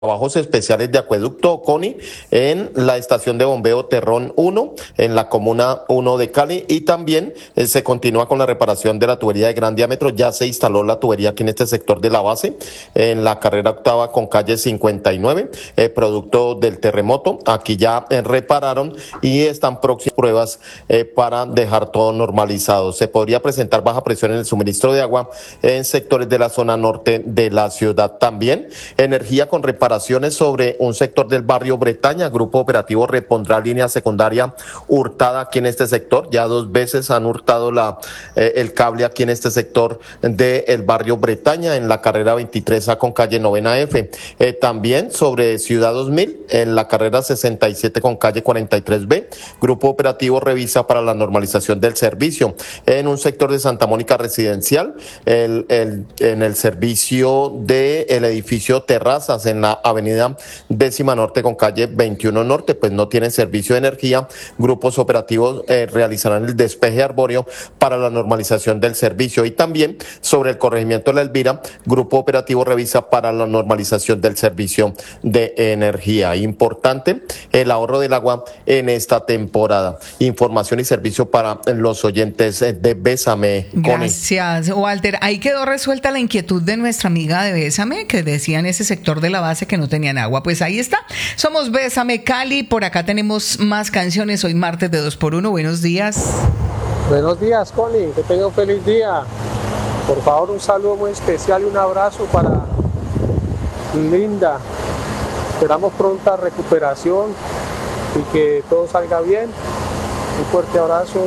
trabajos especiales de acueducto CONI en la estación de bombeo Terrón 1 en la comuna 1 de Cali y también se continúa con la reparación de la tubería de gran diámetro. Ya se instaló la tubería aquí en este sector de la base en la carrera octava con calle 59, producto del terremoto. Aquí ya repararon y están próximas pruebas para dejar todo normalizado. Se podría presentar baja presión en el suministro de agua en sectores de la zona norte de la ciudad. También energía con reparaciones sobre un sector del barrio Bretaña. Grupo Operativo repondrá línea secundaria hurtada aquí en este sector. Ya 2 veces han hurtado el cable aquí en este sector del barrio Bretaña, en la carrera 23A con calle 9F. También sobre Ciudad 2000, en la carrera 67 con calle 43B. Grupo Operativo revisa para la normalización del servicio. En un sector de Santa Mónica Residencial, en el servicio del edificio Terrazas, en la avenida 10ª Norte con calle 21 Norte, pues no tienen servicio de energía. Grupos operativos realizarán el despeje arbóreo para la normalización del servicio. Y también sobre el corregimiento de La Elvira, Grupo Operativo revisa para la normalización del servicio de energía. Importante el ahorro del agua en esta temporada. Información y servicio para los oyentes de Bésame. Gracias, Walter. Ahí quedó resuelta la inquietud de nuestra amiga de Bésame, que decía en ese sector de la base que no tenían agua. Pues ahí está. Somos Bésame Cali. Por acá tenemos más canciones. Hoy martes de 2x1. Buenos días. Buenos días, Connie. Que tenga un feliz día. Por favor, un saludo muy especial y un abrazo para Linda. Esperamos pronta recuperación y que todo salga bien. Un fuerte abrazo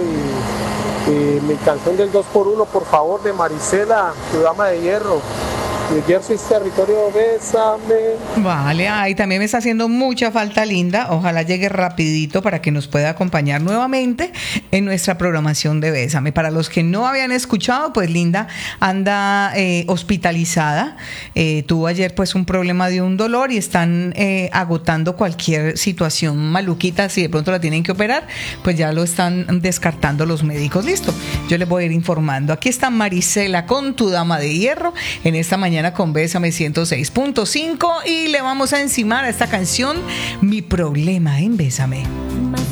y mi canción del 2x1, por favor, de Marisela, tu dama de hierro. New Jersey es territorio, Bésame. Vale, ahí también me está haciendo mucha falta Linda. Ojalá llegue rapidito para que nos pueda acompañar nuevamente en nuestra programación de Bésame. Para los que no habían escuchado, pues Linda anda hospitalizada. Tuvo ayer pues un problema de un dolor y están agotando cualquier situación maluquita. Si de pronto la tienen que operar, pues ya lo están descartando los médicos. Listo, yo les voy a ir informando. Aquí está Marisela con tu dama de hierro en esta mañana con Bésame 106.5 y le vamos a encimar a esta canción Mi problema en Bésame.